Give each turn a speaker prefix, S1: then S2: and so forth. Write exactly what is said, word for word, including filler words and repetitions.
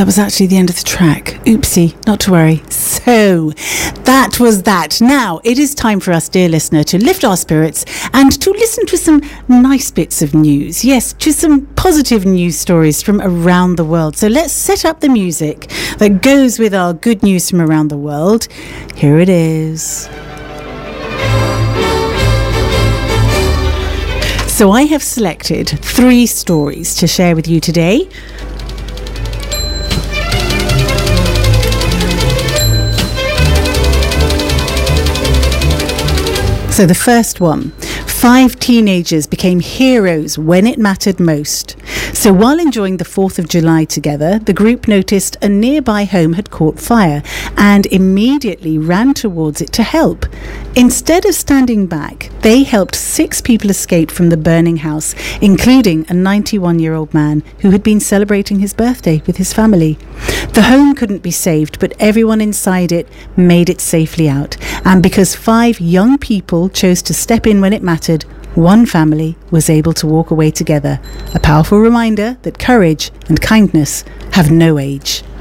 S1: that was actually the end of the track. Oopsie, not to worry. So, that was that. Now, it is time for us, dear listener, to lift our spirits and to listen to some nice bits of news. Yes, to some positive news stories from around the world. So let's set up the music that goes with our good news from around the world. Here it is. So I have selected three stories to share with you today. So the first one, five teenagers became heroes when it mattered most. So while enjoying the fourth of July together, the group noticed a nearby home had caught fire and immediately ran towards it to help. Instead of standing back, they helped six people escape from the burning house, including a ninety-one-year-old man who had been celebrating his birthday with his family. The home couldn't be saved, but everyone inside it made it safely out. And because five young people chose to step in when it mattered, one family was able to walk away together. A powerful reminder that courage and kindness have no age.